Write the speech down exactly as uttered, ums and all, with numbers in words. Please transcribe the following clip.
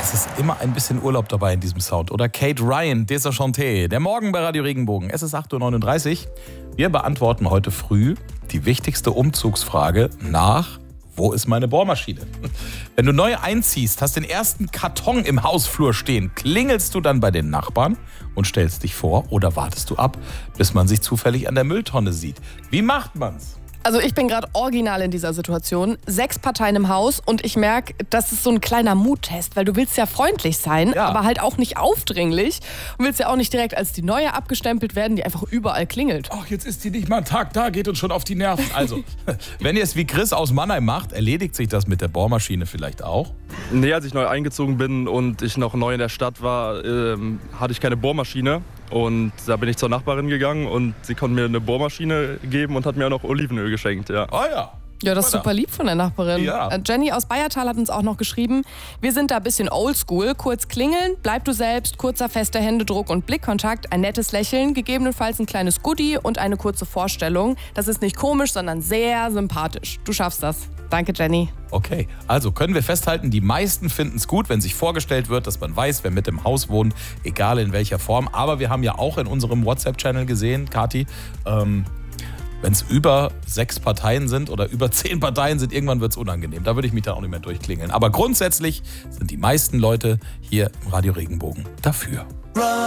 Es ist immer ein bisschen Urlaub dabei in diesem Sound. Oder Kate Ryan, Deschanté, der Morgen bei Radio Regenbogen. Es ist acht Uhr neununddreißig. Wir beantworten heute früh die wichtigste Umzugsfrage nach: Wo ist meine Bohrmaschine? Wenn du neu einziehst, hast den ersten Karton im Hausflur stehen, klingelst du dann bei den Nachbarn und stellst dich vor oder wartest du ab, bis man sich zufällig an der Mülltonne sieht? Wie macht man's? Also ich bin gerade original in dieser Situation. Sechs Parteien im Haus und ich merke, das ist so ein kleiner Muttest, weil du willst ja freundlich sein, Ja. aber halt auch nicht aufdringlich. Und willst ja auch nicht direkt als die Neue abgestempelt werden, die einfach überall klingelt. Ach, jetzt ist die nicht mal einen Tag da, geht uns schon auf die Nerven. Also, wenn ihr es wie Chris aus Mannheim macht, erledigt sich das mit der Bohrmaschine vielleicht auch? Nee, als ich neu eingezogen bin und ich noch neu in der Stadt war, ähm, hatte ich keine Bohrmaschine. Und da bin ich zur Nachbarin gegangen und sie konnte mir eine Bohrmaschine geben und hat mir auch noch Olivenöl geschenkt, ja. Oh ja. Ja, das ist super lieb von der Nachbarin. Ja. Äh, Jenny aus Bayertal hat uns auch noch geschrieben, wir sind da ein bisschen oldschool. Kurz klingeln, bleib du selbst, kurzer fester Händedruck und Blickkontakt, ein nettes Lächeln, gegebenenfalls ein kleines Goodie und eine kurze Vorstellung. Das ist nicht komisch, sondern sehr sympathisch. Du schaffst das. Danke, Jenny. Okay, also können wir festhalten, die meisten finden es gut, wenn sich vorgestellt wird, dass man weiß, wer mit im Haus wohnt, egal in welcher Form. Aber wir haben ja auch in unserem WhatsApp-Channel gesehen, Kathi, ähm, wenn es über sechs Parteien sind oder über zehn Parteien sind, irgendwann wird es unangenehm. Da würde ich mich dann auch nicht mehr durchklingeln. Aber grundsätzlich sind die meisten Leute hier im Radio Regenbogen dafür.